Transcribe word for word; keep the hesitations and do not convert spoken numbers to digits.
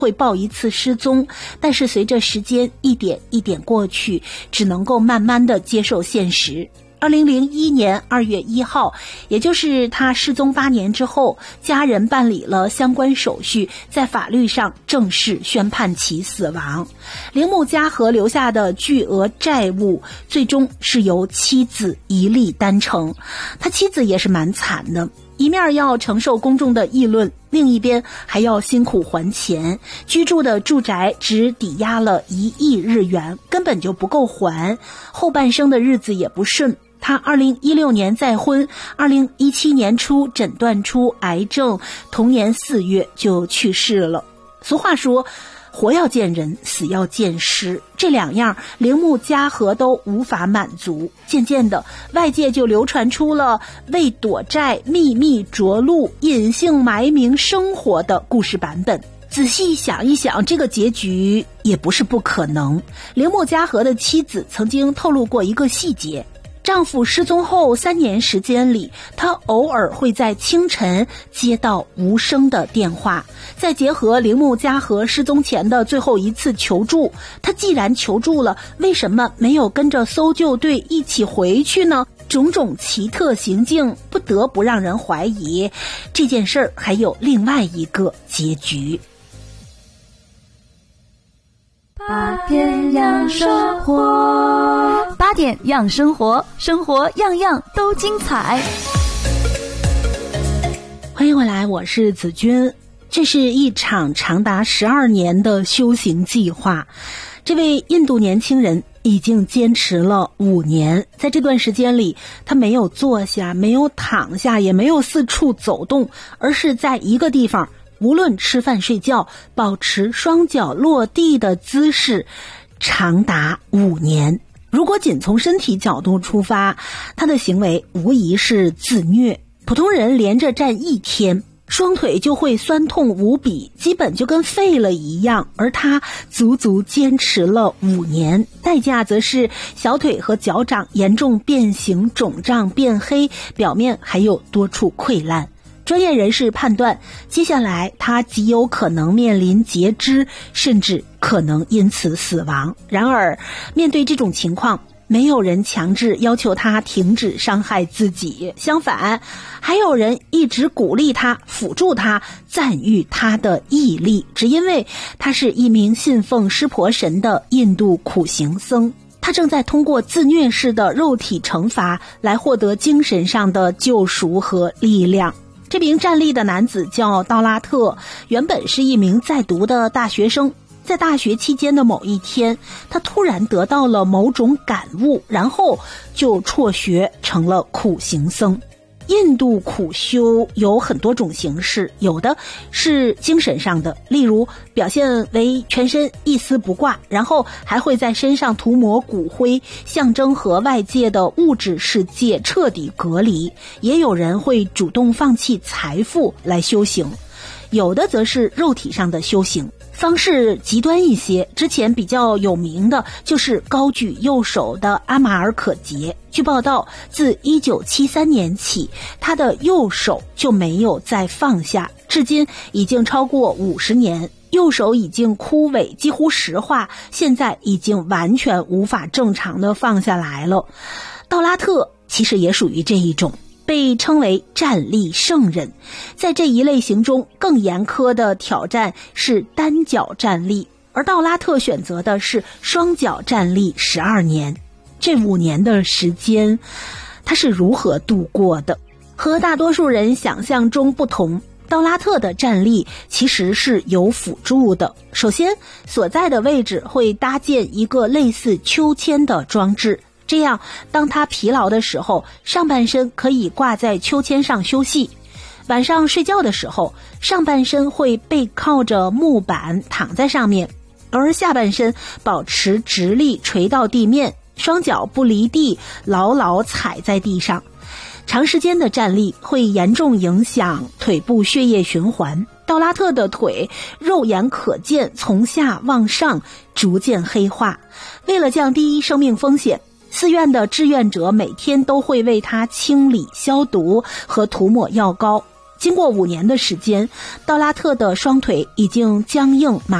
会报一次失踪，但是随着时间一点一点过去，只能够慢慢的接受现实。二零零一年二月一号，也就是他失踪八年之后，家人办理了相关手续，在法律上正式宣判其死亡。铃木嘉和留下的巨额债务，最终是由妻子一力担承。他妻子也是蛮惨的，一面要承受公众的议论，另一边还要辛苦还钱，居住的住宅只抵押了一亿日元，根本就不够还，后半生的日子也不顺。他二零一六年再婚，二零一七年初诊断出癌症，同年四月就去世了。俗话说，活要见人，死要见尸，这两样铃木嘉和都无法满足。渐渐的，外界就流传出了为躲债秘密着陆、隐姓埋名生活的故事版本。仔细想一想，这个结局也不是不可能。铃木嘉和的妻子曾经透露过一个细节，丈夫失踪后三年时间里，她偶尔会在清晨接到无声的电话。再结合铃木嘉和失踪前的最后一次求助，她既然求助了，为什么没有跟着搜救队一起回去呢？种种奇特行径不得不让人怀疑，这件事儿还有另外一个结局。 八点养生活，八点养生活，生活样样都精彩。 欢迎回来，我是子君。这是一场长达十二年的修行计划，这位印度年轻人已经坚持了五年。在这段时间里，他没有坐下，没有躺下，也没有四处走动，而是在一个地方，无论吃饭睡觉，保持双脚落地的姿势长达五年。如果仅从身体角度出发，他的行为无疑是自虐。普通人连着站一天，双腿就会酸痛无比，基本就跟废了一样，而他足足坚持了五年，代价则是小腿和脚掌严重变形、肿胀、变黑，表面还有多处溃烂。专业人士判断，接下来他极有可能面临截肢，甚至可能因此死亡。然而，面对这种情况，没有人强制要求他停止伤害自己，相反，还有人一直鼓励他、辅助他、赞誉他的毅力，只因为他是一名信奉湿婆神的印度苦行僧。他正在通过自虐式的肉体惩罚来获得精神上的救赎和力量。这名站立的男子叫道拉特，原本是一名在读的大学生。在大学期间的某一天，他突然得到了某种感悟，然后就辍学成了苦行僧。印度苦修有很多种形式，有的是精神上的，例如表现为全身一丝不挂，然后还会在身上涂抹骨灰，象征和外界的物质世界彻底隔离。也有人会主动放弃财富来修行，有的则是肉体上的修行，方式极端一些。之前比较有名的就是高举右手的阿马尔可杰。据报道，自一九七三年起，他的右手就没有再放下，至今已经超过五十年。右手已经枯萎，几乎石化，现在已经完全无法正常的放下来了。道拉特其实也属于这一种，被称为站立圣人。在这一类型中，更严苛的挑战是单脚站立，而道拉特选择的是双脚站立十二年。这五年的时间，他是如何度过的？和大多数人想象中不同，道拉特的站立其实是有辅助的。首先，所在的位置会搭建一个类似秋千的装置，这样当他疲劳的时候，上半身可以挂在秋千上休息。晚上睡觉的时候，上半身会背靠着木板躺在上面，而下半身保持直立垂到地面，双脚不离地，牢牢踩在地上。长时间的站立会严重影响腿部血液循环，道拉特的腿肉眼可见从下往上逐渐黑化。为了降低生命风险，寺院的志愿者每天都会为他清理、消毒和涂抹药膏。 经过五年的时间，道拉特的双腿已经僵硬麻